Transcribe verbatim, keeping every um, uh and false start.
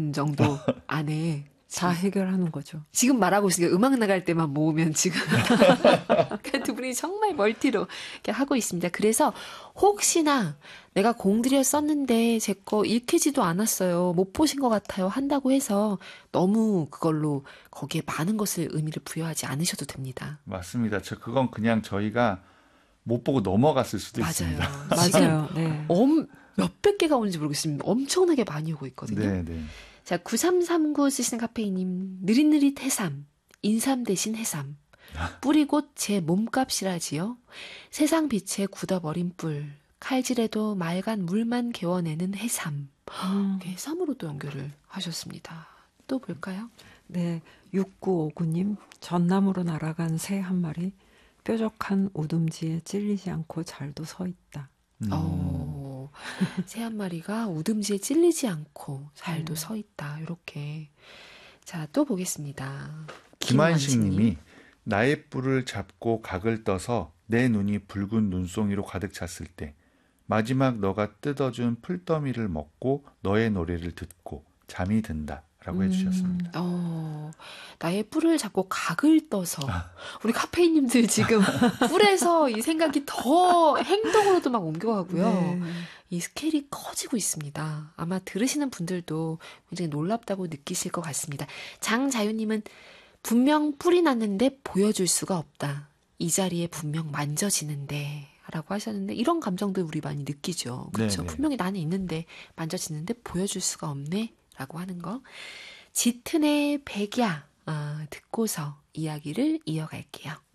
분 정도 안에 다 해결하는 거죠. 지금 말하고 있으니까 음악 나갈 때만 모으면 지금 두 분이 정말 멀티로 이렇게 하고 있습니다. 그래서 혹시나 내가 공들여 썼는데 제 거 읽히지도 않았어요. 못 보신 것 같아요. 한다고 해서 너무 그걸로 거기에 많은 것을 의미를 부여하지 않으셔도 됩니다. 맞습니다. 저 그건 그냥 저희가 못 보고 넘어갔을 수도 맞아요. 있습니다. 맞아요. 네. 엄, 몇백 개가 오는지 모르겠습니다. 엄청나게 많이 오고 있거든요. 네, 네. 자, 구삼삼구 쓰시는 카페이님, 느릿느릿 해삼, 인삼 대신 해삼, 뿌리곧 제 몸값이라지요. 세상 빛에 굳어버린 뿔, 칼질해도 맑은 물만 개워내는 해삼. 음. 해삼으로 또 연결을 하셨습니다. 또 볼까요? 네, 육구오구 님, 전남으로 날아간 새 한 마리, 뾰족한 우듬지에 찔리지 않고 잘도 서 있다. 음. 어, 새 한 마리가 우듬지에 찔리지 않고 잘도 음. 서 있다. 이렇게. 자, 또 보겠습니다. 김한식 님이 나의 뿔을 잡고 각을 떠서 내 눈이 붉은 눈송이로 가득 찼을 때 마지막 너가 뜯어준 풀더미를 먹고 너의 노래를 듣고 잠이 든다 라고 해주셨습니다. 어, 나의 뿔을 잡고 각을 떠서 우리 카페인님들 지금 뿔에서 이 생각이 더 행동으로도 막 옮겨가고요. 네. 이 스케일이 커지고 있습니다. 아마 들으시는 분들도 굉장히 놀랍다고 느끼실 것 같습니다. 장자유님은 분명 뿔이 났는데 보여줄 수가 없다. 이 자리에 분명 만져지는데 라고 하셨는데 이런 감정도 우리 많이 느끼죠. 그렇죠. 네네. 분명히 나는 있는데 만져지는데 보여줄 수가 없네 라고 하는 거. 짙은의 백야 아, 듣고서 이야기를 이어갈게요.